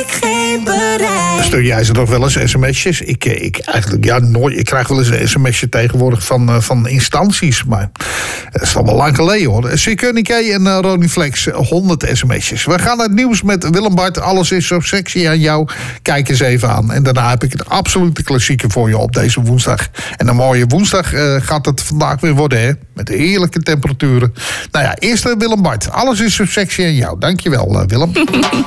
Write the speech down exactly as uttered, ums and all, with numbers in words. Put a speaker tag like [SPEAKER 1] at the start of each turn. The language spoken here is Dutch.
[SPEAKER 1] ik geen bereik.
[SPEAKER 2] Stuur jij ze nog wel eens sms'jes? Ik, ik eigenlijk, ja, nooit. Ik krijg wel eens een sms'je tegenwoordig van, uh, van instanties. Maar dat is al wel lang geleden, hoor. Sikurnike en uh, Ronnie Flex, honderd sms'jes. We gaan naar het nieuws met Willem Bart. Alles is zo sexy aan jou. Kijk eens even aan. En daarna heb ik een absolute klassieker voor je op deze woensdag. En een mooie woensdag uh, gaat het vandaag weer worden, hè? Met heerlijke temperaturen. Nou ja, eerst uh, Willem Bart. Alles is zo sexy aan jou. Dankjewel, uh, Willem.